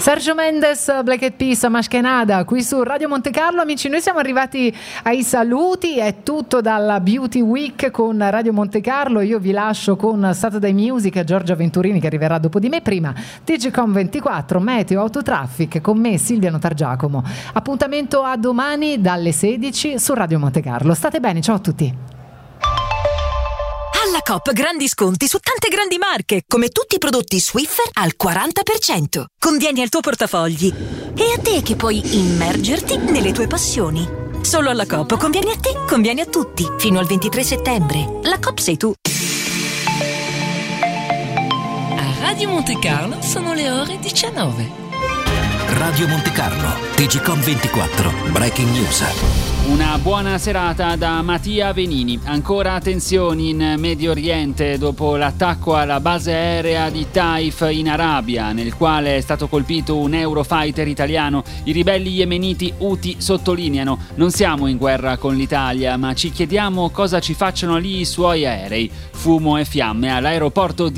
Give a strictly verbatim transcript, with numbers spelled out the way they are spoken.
Sergio Mendes, Black Eyed Peas, Maschkenada, qui su Radio Monte Carlo. Amici, noi siamo arrivati ai saluti, è tutto dalla Beauty Week con Radio Monte Carlo. Io vi lascio con Saturday Music, Giorgia Venturini che arriverà dopo di me. Prima Digicom ventiquattro, Meteo, Autotraffic, con me Silvia Notargiacomo. Appuntamento a domani dalle sedici su Radio Monte Carlo. State bene, ciao a tutti. Alla Coop grandi sconti su tante grandi marche, come tutti i prodotti Swiffer al quaranta per cento. Convieni al tuo portafogli. E a te che puoi immergerti nelle tue passioni. Solo alla Coop convieni a te, convieni a tutti. Fino al ventitré settembre. La Coop sei tu. A Radio Monte Carlo sono le ore diciannove. Radio Monte Carlo, Digicom ventiquattro, Breaking News. Una buona serata da Mattia Venini. Ancora tensioni in Medio Oriente dopo l'attacco alla base aerea di Taif in Arabia, nel quale è stato colpito un Eurofighter italiano. I ribelli yemeniti Houthi sottolineano: non siamo in guerra con l'Italia, ma ci chiediamo cosa ci facciano lì i suoi aerei. Fumo e fiamme all'aeroporto di